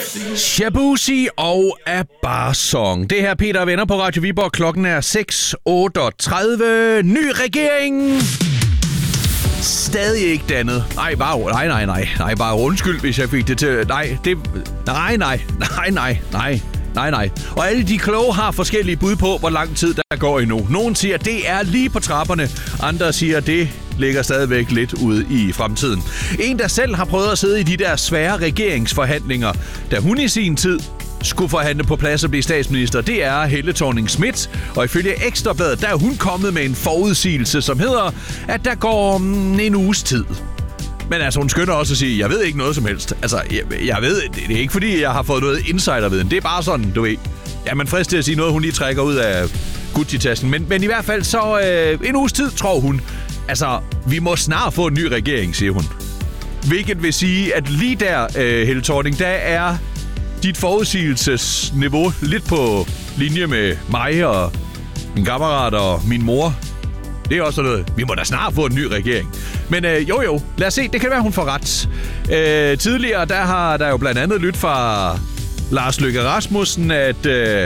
Shabuzi og Abarsong. Det her Peter og Venner på Radio Viborg. Klokken er 6:38. Ny regering. Stadig ikke dannet. Nej, bare undskyld, hvis jeg fik det til. Nej. Og alle de kloge har forskellige bud på, hvor lang tid der går endnu. Nogen siger, at det er lige på trapperne. Andre siger, at det ligger stadigvæk lidt ude i fremtiden. En, der selv har prøvet at sidde i de der svære regeringsforhandlinger, da hun i sin tid skulle forhandle på plads og blive statsminister, det er Helle Thorning-Schmidt. Og ifølge Ekstra Bladet, der er hun kommet med en forudsigelse, som hedder, at der går en uges tid. Men altså, hun skynder også at sige, jeg ved ikke noget som helst. Altså, jeg ved, det er ikke fordi, jeg har fået noget insiderviden. Det er bare sådan, du ved. Ja, man frister til at sige noget, hun lige trækker ud af Gucci-tasken. Men i hvert fald så en uges tid, tror hun. Altså, vi må snart få en ny regering, siger hun. Hvilket vil sige, at lige der, Helle Thorning, der er dit forudsigelsesniveau lidt på linje med mig og min kammerat og min mor. Det er også noget, vi må da snart få en ny regering. Men jo, lad os se, det kan være, hun får ret. Tidligere, der har der jo blandt andet lyttet fra Lars Løkke Rasmussen, at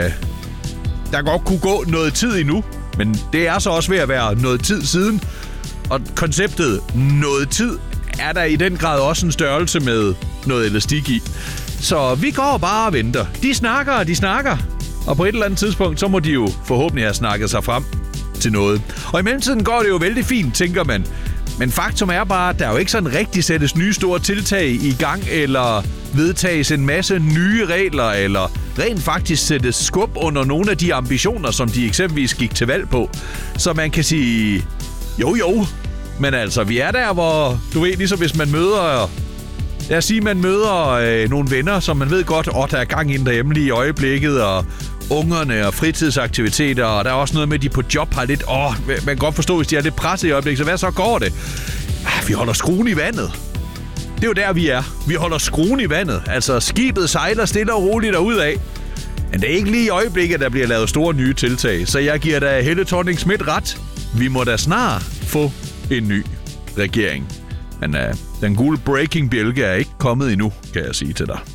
der godt kunne gå noget tid endnu. Men det er så også ved at være noget tid siden. Og konceptet noget tid er der i den grad også en størrelse med noget elastik i. Så vi går bare og venter. De snakker. Og på et eller andet tidspunkt, så må de jo forhåbentlig have snakket sig frem til noget. Og i mellemtiden går det jo vældig fint, tænker man. Men faktum er bare, at der jo ikke sådan rigtig sættes nye store tiltag i gang, eller vedtages en masse nye regler, eller rent faktisk sættes skub under nogle af de ambitioner, som de eksempelvis gik til valg på. Så man kan sige, jo. Men altså, vi er der, hvor, du ved, ligesom hvis man møder... Lad os sige, man møder nogle venner, som man ved godt, der er gang ind derhjemme lige i øjeblikket, og ungerne og fritidsaktiviteter, og der er også noget med, at de på job har lidt... man kan godt forstå, hvis de er lidt presset i øjeblikket, så hvad så går det? Vi holder skruen i vandet. Det er jo der, vi er. Vi holder skruen i vandet. Altså, skibet sejler stille og roligt derudad. Men det er ikke lige i øjeblikket, der bliver lavet store nye tiltag. Så jeg giver da Helle Thorning-Schmidt ret. Vi må da snart få en ny regering. Men den gule breaking-bjælke er ikke kommet endnu, kan jeg sige til dig.